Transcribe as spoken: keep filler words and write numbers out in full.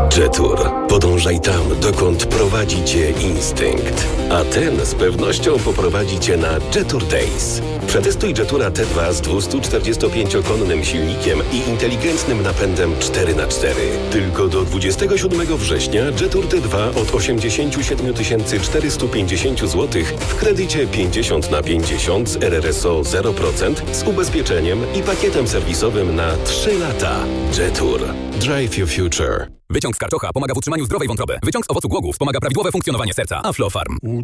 Jetour. Podążaj tam, dokąd prowadzi Cię instynkt. A ten z pewnością poprowadzi Cię na Jetour Days. Przetestuj Jetoura T dwa z dwustuczterdziestopięciokonnym silnikiem i inteligentnym napędem cztery na cztery. Tylko do dwudziestego siódmego września Jetour T dwa od osiemdziesiąt siedem tysięcy czterysta pięćdziesiąt złotych w kredycie pięćdziesiąt na pięćdziesiąt z R R S O zero procent z ubezpieczeniem i pakietem serwisowym na trzy lata. Jetour. Drive your future. Wyciąg z karczocha pomaga w utrzymaniu zdrowej wątroby. Wyciąg z owocu głogów wspomaga prawidłowe funkcjonowanie serca. Aflofarm.